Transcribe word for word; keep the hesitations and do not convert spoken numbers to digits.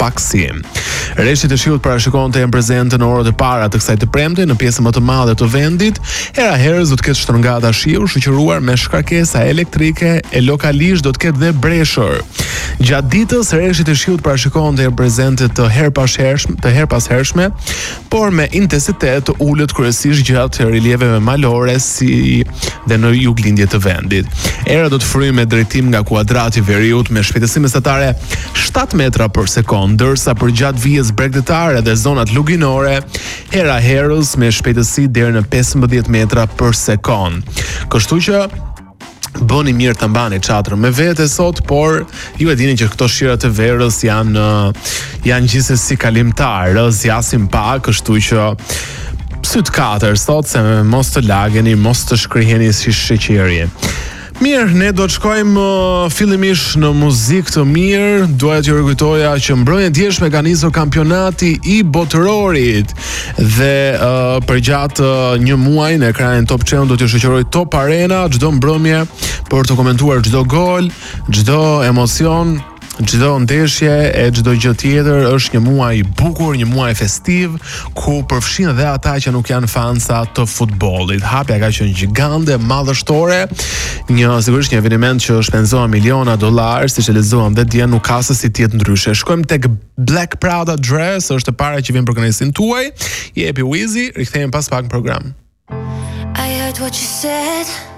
pak si. Rreshtit e shiut parashikohen të jenë prezente në orët e para të kësaj të premte në pjesën më të madhe të vendit. Hera herës do të ketë shtrëngata shiu shoqëruar me shkarkesa elektrike e lokalisht do të ketë dhe breshër. Gjatë ditës rreshtit e shiut parashikohen të jenë prezente të herpashershme, të herpashershme, por me intensitet të ulët kryesisht gjatë relieveve malore si dhe në juglindje të vendit. Era do të fryjë me drejtim nga kuadrati i veriut me shpejtësi mesatare shtat metra për sekond, ndërsa për gjatë vijës bregdetare dhe zonat luginore, hera herës me shpejtësi deri në pesëmbëdhjetë metra për sekond. Kështu që bëni mirë të mbani çadrën me vete sot, por ju e dini që këto shirat e verës janë janë gjithsesi kalimtar, zjasin pak, kështu që syt katër sot se mos të lageni, mos të shkriheni si sheqeri. Mirë, ne do të shkojmë uh, fillimisht në muzikë të mirë. Doja t'ju rikujtoja që mbrëmjen e djeshme ka nisur kampionati i botërorit dhe uh, përgjatë uh, një muaji në ekranin Top Channel do t'ju shoqëroj Top Arena çdo mbrëmje për të komentuar çdo gol, çdo emocion, çdo ndeshje e çdo gjë tjetër. Është një muaj i bukur, një muaj festiv ku përfshin edhe ata që nuk janë fansa të futbollit. Hapja ka qenë gjigande, madhështore, një sigurisht një eveniment që shpenzoi miliona dollar, siç e lexuam dhe dje, nuk ka se si të jetë ndryshe. Shkojmë tek Black Prada Dress, është e para që vjen për kënaqësinë tuaj. Jepi Wizy, rikthehemi pas pak në program. I heard what you said.